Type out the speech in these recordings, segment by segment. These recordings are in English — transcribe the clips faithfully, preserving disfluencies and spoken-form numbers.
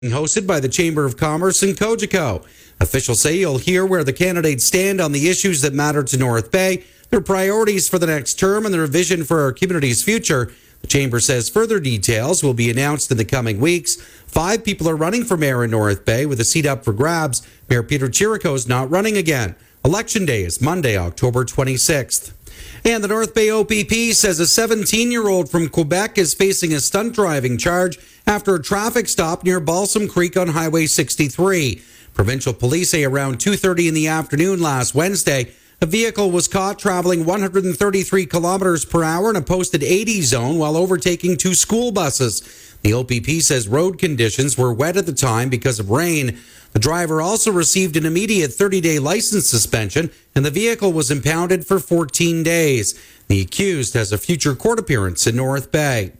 hosted by the Chamber of Commerce in Cogeco. Officials say you'll hear where the candidates stand on the issues that matter to North Bay, their priorities for the next term, and their vision for our community's future. The Chamber says further details will be announced in the coming weeks. Five people are running for mayor in North Bay with a seat up for grabs. Mayor Peter Chirico is not running again. Election day is Monday, October twenty-sixth. And the North Bay O P P says a seventeen-year-old from Quebec is facing a stunt driving charge after a traffic stop near Balsam Creek on Highway sixty-three. Provincial police say around two thirty in the afternoon last Wednesday, a vehicle was caught traveling one hundred thirty-three kilometers per hour in a posted eighty zone while overtaking two school buses. The O P P says road conditions were wet at the time because of rain. The driver also received an immediate thirty-day license suspension, and the vehicle was impounded for fourteen days. The accused has a future court appearance in North Bay.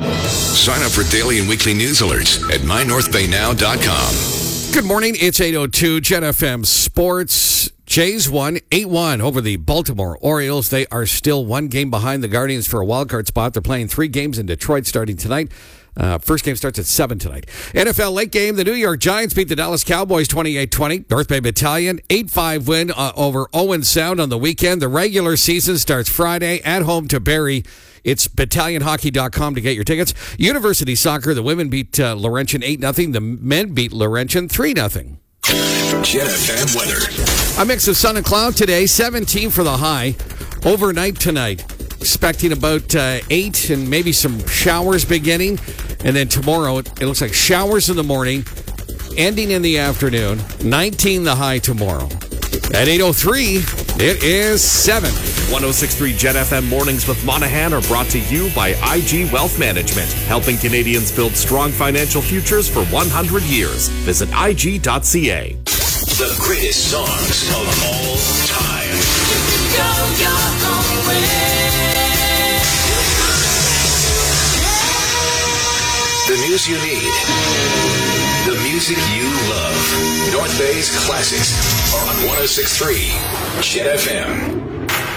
Sign up for daily and weekly news alerts at my north bay now dot com. Good morning. It's eight oh two, Gen F M Sports. Jays won eight one over the Baltimore Orioles. They are still one game behind the Guardians for a wildcard spot. They're playing three games in Detroit starting tonight. Uh, first game starts at seven tonight. N F L late game. The New York Giants beat the Dallas Cowboys twenty-eight twenty. North Bay Battalion, eight five win uh, over Owen Sound on the weekend. The regular season starts Friday at home to Barrie. It's battalion hockey dot com to get your tickets. University soccer, the women beat uh, Laurentian eight nothing. The men beat Laurentian three nothing. Gen F M weather. A mix of sun and cloud today, seventeen for the high. Overnight tonight, expecting about uh, eight and maybe some showers beginning. And then tomorrow, it looks like showers in the morning, ending in the afternoon. nineteen the high tomorrow. At eight oh three, it is seven. one oh six point three Gen F M Mornings with Monahan are brought to you by I G Wealth Management, helping Canadians build strong financial futures for one hundred years. Visit I G dot C A. The greatest songs of all time. Go your own way. The news you need. The music you love. North Bay's classics on one oh six point three Gen F M.